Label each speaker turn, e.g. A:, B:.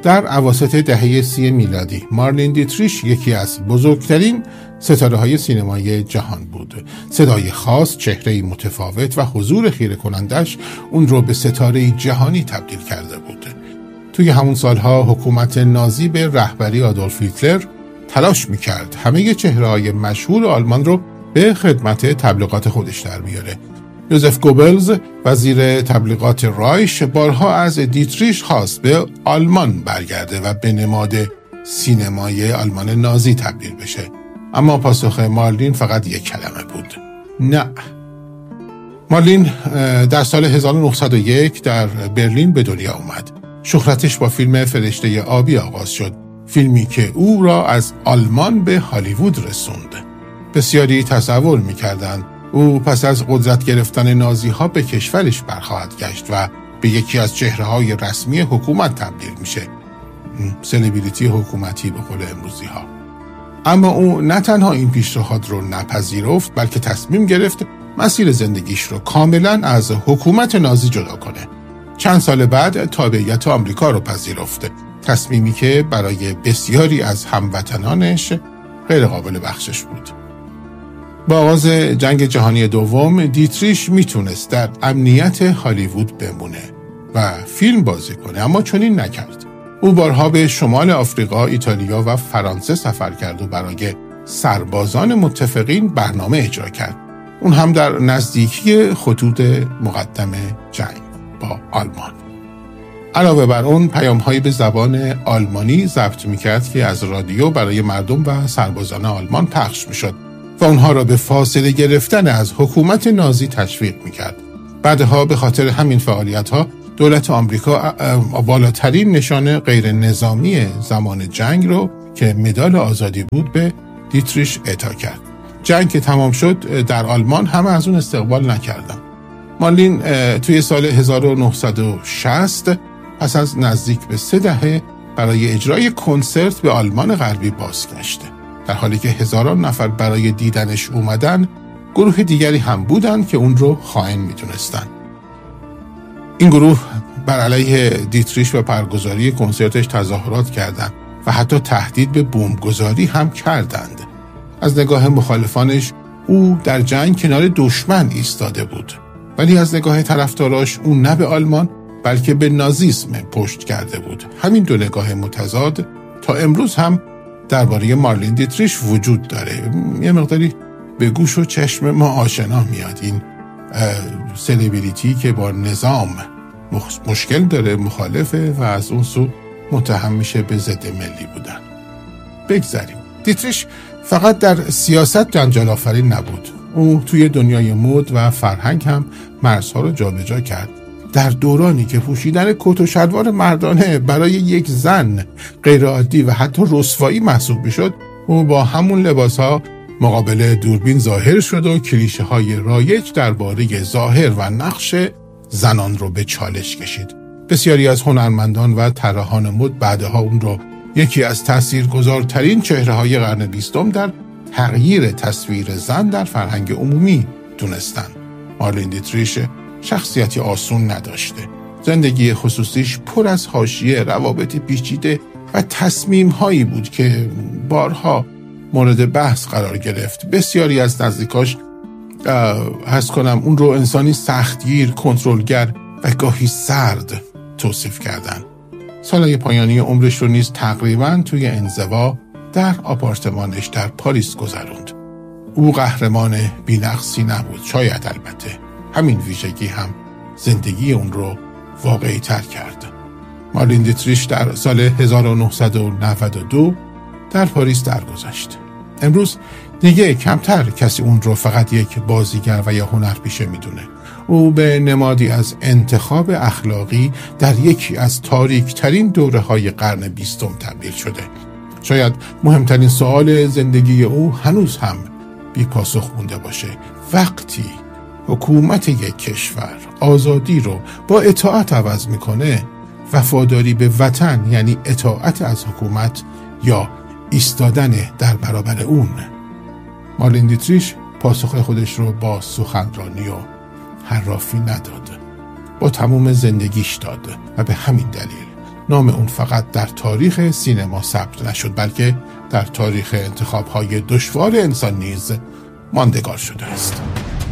A: در اواسط دهه 30 میلادی مارلین دیتریش یکی از بزرگترین ستاره‌های سینمای جهان بود. صدای خاص، چهره‌ای متفاوت و حضور خیره کنندش اون رو به ستاره جهانی تبدیل کرده بود. توی همون سالها حکومت نازی به رهبری آدولف هیتلر تلاش میکرد همه چهره‌های مشهور آلمان رو به خدمت تبلیغات خودش در بیاره. یوزف گوبلز وزیر تبلیغات رایش بارها از دیتریش خواست به آلمان برگرده و به نماد سینمای آلمان نازی تبدیل بشه، اما پاسخ مارلین فقط یک کلمه بود: نه. مارلین در سال 1901 در برلین به دنیا اومد. شهرتش با فیلم فرشته آبی آغاز شد، فیلمی که او را از آلمان به هالیوود رسوند. بسیاری تصور می‌کردند او پس از قدرت گرفتن نازی‌ها به کشورش برخواهد گشت و به یکی از چهره‌های رسمی حکومت تبدیل میشه. سلبریتی حکومتی به قول امروزی‌ها. اما او نه تنها این پیشنهاد رو نپذیرفت، بلکه تصمیم گرفت مسیر زندگیش رو کاملاً از حکومت نازی جدا کنه. چند سال بعد تابعیت آمریکا رو پذیرفت، تصمیمی که برای بسیاری از هموطنانش غیر قابل بخشش بود. با آغاز جنگ جهانی دوم دیتریش میتونست در امنیت هالیوود بمونه و فیلم بازی کنه، اما چنین نکرد. او بارها به شمال آفریقا، ایتالیا و فرانسه سفر کرد و برای سربازان متفقین برنامه اجرا کرد، اون هم در نزدیکی خطوط مقدم جنگ با آلمان. علاوه بر اون پیام‌هایی به زبان آلمانی ضبط می‌کرد که از رادیو برای مردم و سربازان آلمان پخش می‌شد و اونها را به فاصله گرفتن از حکومت نازی تشویق می‌کرد. بعدها به خاطر همین فعالیت‌ها دولت آمریکا بالاترین نشان غیر نظامی زمان جنگ رو که مدال آزادی بود به دیتریش اعطا کرد. جنگ که تمام شد در آلمان همه از اون استقبال نکردن. مارلین توی سال 1960 پس از نزدیک به 3 دهه برای اجرای کنسرت به آلمان غربی بازگشته. در حالی که هزاران نفر برای دیدنش اومدن، گروه دیگری هم بودن که اون رو خائن میدونستن. این گروه بر علیه دیتریش و برگزاری کنسرتش تظاهرات کردند و حتی تهدید به بمبگذاری هم کردند. از نگاه مخالفانش او در جنگ کنار دشمن ایستاده بود، ولی از نگاه طرفداراش او نه به آلمان بلکه به نازیسم پشت کرده بود. همین دو نگاه متضاد تا امروز هم درباره مارلین دیتریش وجود داره. یه مقداری به گوش و چشم ما آشنا میاد این سلبریتی که با نظام مشکل داره، مخالفه و از اون سو متهم میشه به ضد ملی بودن. بگذاریم. دیتریش فقط در سیاست جنجال آفرین نبود. او توی دنیای مد و فرهنگ هم مرزها رو جابجا کرد. در دورانی که پوشیدن کت و شلوار مردانه برای یک زن غیرعادی و حتی رسوایی محسوب میشد، او با همون لباسها مقابل دوربین ظاهر شد و کلیشه های رایج درباره ظاهر و نقش زنان رو به چالش کشید. بسیاری از هنرمندان و طراحان مد بعدها اون رو یکی از تاثیرگذارترین چهره‌های قرن 20 در تغییر تصویر زن در فرهنگ عمومی دونستن. مارلین دیتریش شخصیتی آسون نداشته. زندگی خصوصیش پر از حاشیه، روابط پیچیده و تصمیم‌هایی بود که بارها مورد بحث قرار گرفت. بسیاری از نزدیکاش حس کنم اون رو انسانی سختگیر، کنترلگر و گاهی سرد توصیف کردن. سالهای پایانی عمرش رو نیز تقریباً توی انزوا در آپارتمانش در پاریس گذروند. او قهرمان بی‌نقصی نبود، شاید البته همین ویژگی هم زندگی اون رو واقعی تر کرد. مارلین دیتریش در سال 1992 در پاریس درگذشت. امروز دیگه کمتر کسی اون رو فقط یک بازیگر و یا هنرپیشه میدونه. او به نمادی از انتخاب اخلاقی در یکی از تاریک‌ترین دوره‌های قرن 20 تبدیل شده. شاید مهمترین سوال زندگی او هنوز هم بی پاسخ مونده باشه. وقتی حکومت یک کشور آزادی رو با اطاعت عوض میکنه، وفاداری به وطن یعنی اطاعت از حکومت یا ایستادن در برابر اون؟ مارلین دیتریش پاسخ خودش رو با سخنرانی و حرافی نداد، با تمام زندگیش داد و به همین دلیل نام اون فقط در تاریخ سینما ثبت نشد، بلکه در تاریخ انتخاب‌های دشوار انسان نیز ماندگار شده است.